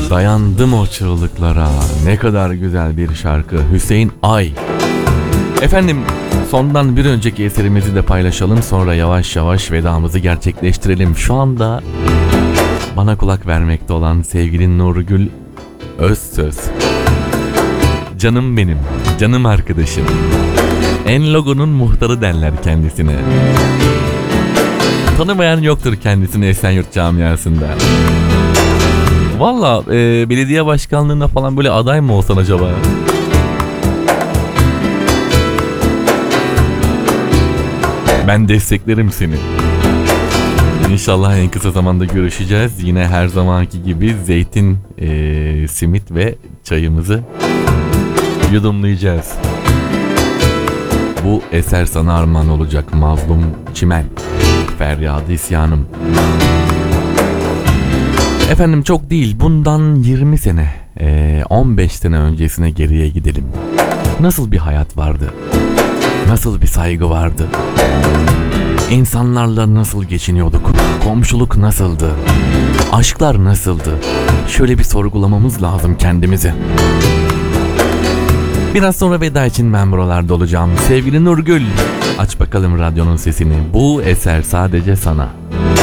Dayandım o çığlıklara. Ne kadar güzel bir şarkı. Hüseyin Ay. Efendim, sondan bir önceki eserimizi de paylaşalım, sonra yavaş yavaş vedamızı gerçekleştirelim. Şu anda bana kulak vermekte olan sevgili Nurgül Özsöz. Canım benim, canım arkadaşım. En logonun muhtarı derler kendisine. Tanımayan yoktur kendisini Esenyurt camiasında. Valla belediye başkanlığına falan böyle aday mı olsan acaba? Ben desteklerim seni. İnşallah en kısa zamanda görüşeceğiz. Yine her zamanki gibi zeytin, simit ve çayımızı yudumlayacağız. Bu eser sana armağan olacak Mazlum Çimen. Feryadı isyanım. Efendim, çok değil, bundan 20 sene, 15 sene öncesine geriye gidelim. Nasıl bir hayat vardı? Nasıl bir saygı vardı? İnsanlarla nasıl geçiniyorduk? Komşuluk nasıldı? Aşklar nasıldı? Şöyle bir sorgulamamız lazım kendimizi. Biraz sonra veda için ben buralarda olacağım. Sevgili Nurgül, aç bakalım radyonun sesini. Bu eser sadece sana.